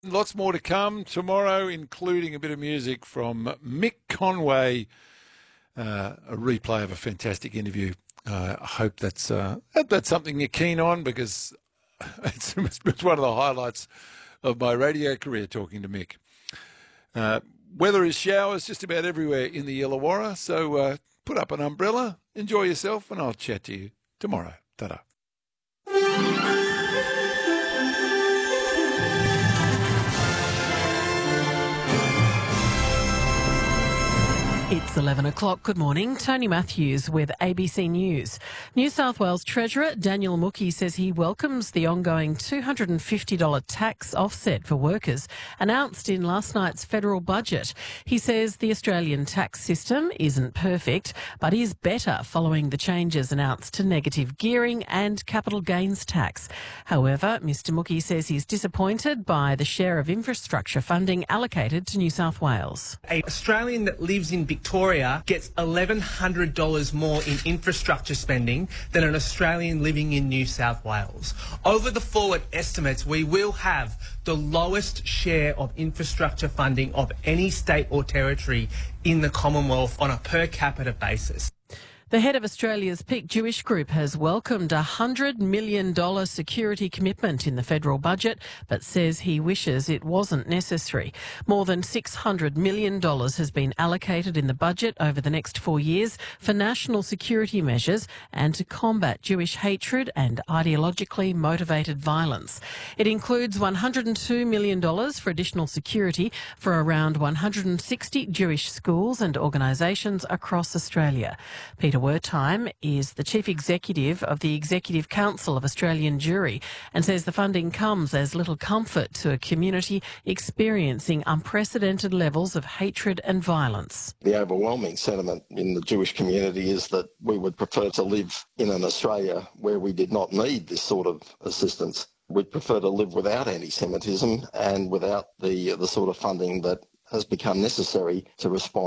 Lots more to come tomorrow, including a bit of music from Mick Conway, a replay of a fantastic interview. I hope that's something you're keen on, because it's one of the highlights of my radio career, talking to Mick. Weather is showers just about everywhere in the Illawarra, so put up an umbrella, enjoy yourself, and I'll chat to you tomorrow. Ta-da. It's 11 o'clock. Good morning. Tony Matthews with ABC News. New South Wales Treasurer Daniel Mookhey says he welcomes the ongoing $250 tax offset for workers announced in last night's federal budget. He says the Australian tax system isn't perfect, but is better following the changes announced to negative gearing and capital gains tax. However, Mr Mookhey says he's disappointed by the share of infrastructure funding allocated to New South Wales. An Australian that lives in Victoria gets $1,100 more in infrastructure spending than an Australian living in New South Wales. Over the forward estimates, we will have the lowest share of infrastructure funding of any state or territory in the Commonwealth on a per capita basis. The head of Australia's Peak Jewish Group has welcomed a $100 million security commitment in the federal budget, but says he wishes it wasn't necessary. More than $600 million has been allocated in the budget over the next 4 years for national security measures and to combat Jewish hatred and ideologically motivated violence. It includes $102 million for additional security for around 160 Jewish schools and organisations across Australia. Peter Wertheim is the Chief Executive of the Executive Council of Australian Jewry and says the funding comes as little comfort to a community experiencing unprecedented levels of hatred and violence. The overwhelming sentiment in the Jewish community is that we would prefer to live in an Australia where we did not need this sort of assistance. We'd prefer to live without anti-Semitism and without the sort of funding that has become necessary to respond